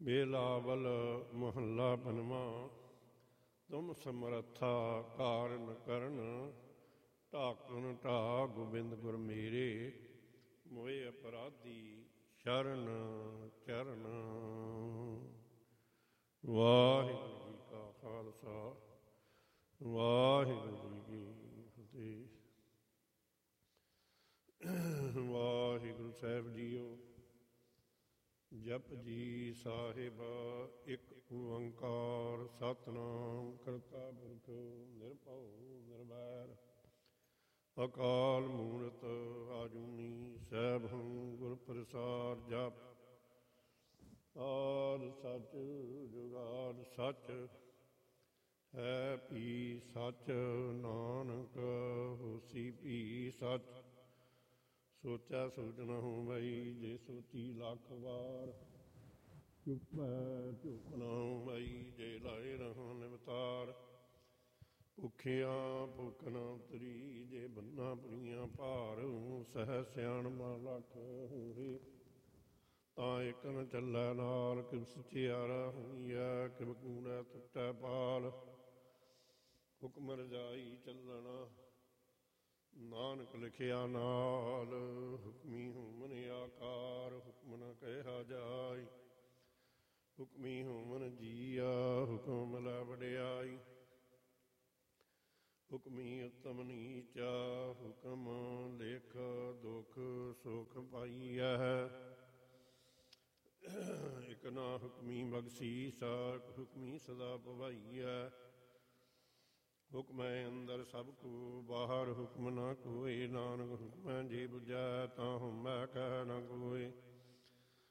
ਬੇਲਾਵਲ ਮਹੱਲਾ ਪੰਜਵਾਂ। ਤੁਮ ਸਮਰੱਥਾ ਕਾਰਨ ਕਰਨ, ਢਾਕਣ ਢਾ ਗੋਬਿੰਦ ਗੁਰ ਮੇਰੇ। ਮੋਏ ਅਪਰਾਧੀ ਸ਼ਰਨ ਚਰਨ। ਵਾਹਿਗੁਰੂ ਜੀ ਕਾ ਖਾਲਸਾ, ਵਾਹਿਗੁਰੂ ਜੀ ਕੀ ਫਤਿਹ। ਵਾਹਿਗੁਰੂ ਸਾਹਿਬ ਜੀਓ। ਜਪ ਜੀ ਸਾਹਿਬ ਇੱਕ ਓੰਕਾਰ ਸਤਿਨਾਮ ਕਰਤਾ ਪੁਰਖ ਨਿਰਭਉ ਨਿਰਵੈਰ। ਅਕਾਲ ਮੂਰਤ ਆਜੂਨੀ ਸੈਭੰ ਗੁਰ ਪ੍ਰਸਾਦ। ਜਪ ਆਦਿ ਸੱਚ ਜੁਗਾਦਿ ਸੱਚ, ਹੈ ਭੀ ਸੱਚ ਨਾਨਕ ਹੋਸੀ ਭੀ ਸੱਚ। ਸੋਚਿਆ ਸੋਚ ਨਾ ਹੋਵਈ, ਜੇ ਸੋਚੀ ਲੱਖ ਵਾਰ। ਚੁੱਪੈ ਚੁੱਪ ਨਾ ਹੋਵਈ, ਜੇ ਲਾਏ ਰਹਾਂ ਨਿਵਤਾਰ। ਭੁੱਖਿਆਂ ਭੁੱਖ ਨਾ ਉਤਰੀ, ਜੇ ਬੰਨਾ ਪੁਰੀਆਂ ਭਾਰ। ਸਹਿ ਸਿਆਣਪਾ ਲੱਖ ਹੋਵੇ, ਤਾਂ ਇੱਕ ਨ ਚੱਲੈ ਨਾਲ। ਕਿਵ ਸਚਿਆਰਾ ਹੋਈਐ, ਕਿਵ ਕੂੜੈ ਟੁੱਟੈ ਪਾਲ। ਹੁਕਮ ਰਜਾਈ ਚੱਲਣਾ, ਨਾਨਕ ਲਿਖਿਆ ਨਾਲ। ਹੁਕਮੀ ਹੁਮਨ ਆਕਾਰ, ਹੁਕਮ ਨ ਕਹਿਆ ਜਾਈ। ਹੁਕਮੀ ਹੁਮਨ ਜੀਆ, ਹੁਕਮ ਲੈ ਵਡਿਆਈ। ਹੁਕਮੀ ਉਤਮ ਨੀਚਾ, ਹੁਕਮ ਲਿਖ ਦੁਖ ਸੁਖ ਪਾਈਐ। ਇਕ ਨਾ ਹੁਕਮੀ ਬਖਸ਼ੀਸ, ਹੁਕਮੀ ਸਦਾ ਭਵਾਈਐ। ਹੁਕਮੈ ਅੰਦਰ ਸਭ ਕੋ ਬਾਹਰ, ਹੁਕਮ ਨਾ ਕੋਇ। ਨਾਨਕ ਹੁਕਮੈ ਜੇ ਬੁਝੈ, ਤਾਂ ਹਉਮੈ ਕਹਿ